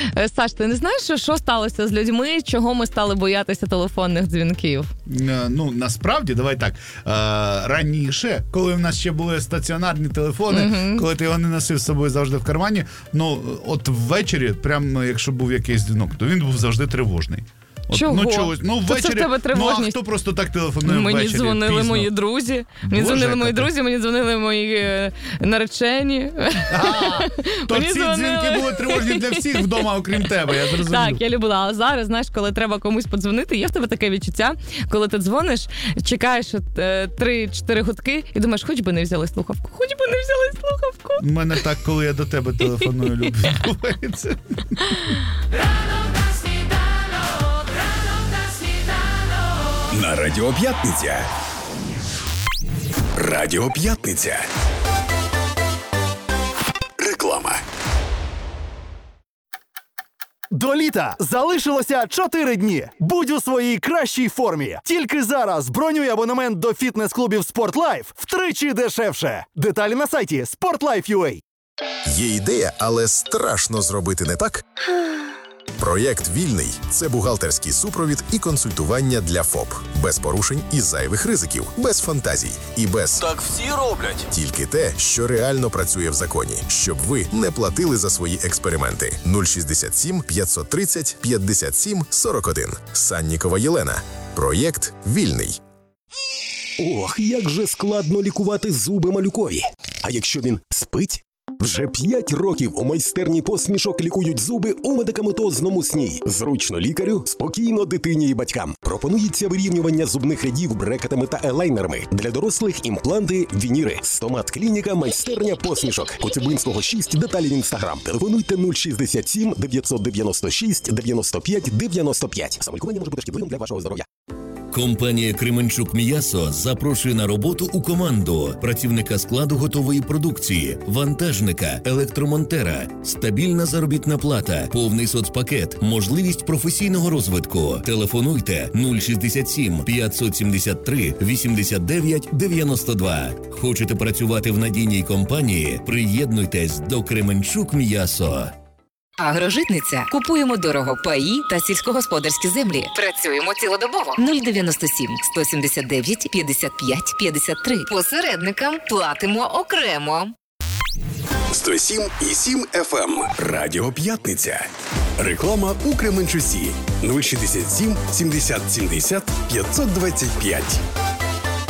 Саш, ти не знаєш, що сталося з людьми, чого ми стали боятися телефонних дзвінків? Ну, насправді, давай так, раніше, коли в нас ще були стаціонарні телефони, коли ти його не носив з собою завжди в кармані, ну, от ввечері, прямо якщо був якийсь дзвінок, то він був завжди тривожний. Чого? Ввечері, це в тебе тривожність? Ну, а хто просто так телефонує ввечері? Мені дзвонили пізно? мої друзі. Мені дзвонили мої наречені. То ці дзвінки були тривожні для всіх вдома, окрім тебе, я зрозумів. Так, я любила. А зараз, знаєш, коли треба комусь подзвонити, є в тебе таке відчуття, коли ти дзвониш, чекаєш 3-4 гудки і думаєш, хоч би не взяли слухавку. У мене так, коли я до тебе телефоную, відбувається. На Радіо П'ятниця. Радіо П'ятниця. Реклама. До літа залишилося 4 дні. Будь у своїй кращій формі. Тільки зараз бронюй абонемент до фітнес-клубів SportLife втричі дешевше. Деталі на сайті sportlife.ua. Є ідея, але страшно зробити не так? Проєкт «Вільний» – це бухгалтерський супровід і консультування для ФОП. Без порушень і зайвих ризиків, без фантазій і без «так всі роблять». Тільки те, що реально працює в законі, щоб ви не платили за свої експерименти. 067 530 57 41. Саннікова Єлена. Проєкт «Вільний». Ох, як же складно лікувати зуби малюкові. А якщо він спить? Вже 5 років у майстерні посмішок лікують зуби у медикаментозному сні. Зручно лікарю, спокійно дитині і батькам. Пропонується вирівнювання зубних рядів брекетами та елайнерами. Для дорослих імпланти, вініри. Стомат-клініка, майстерня посмішок. Коцюбинського 6, деталі в інстаграм. Телефонуйте 067 996 95 95. Самолікування може бути шкідливим для вашого здоров'я. Компанія «Кременчук М'ясо» запрошує на роботу у команду працівника складу готової продукції, вантажника, електромонтера, стабільна заробітна плата, повний соцпакет, можливість професійного розвитку. Телефонуйте 067 573 89 92. Хочете працювати в надійній компанії? Приєднуйтесь до «Кременчук М'ясо». Агрожитниця. Купуємо дорого паї та сільськогосподарські землі. Працюємо цілодобово. 097 179 55 53. Посередникам платимо окремо. 107,7 FM. Радіо П'ятниця. Реклама у Кременчусі. 067 70 70 525.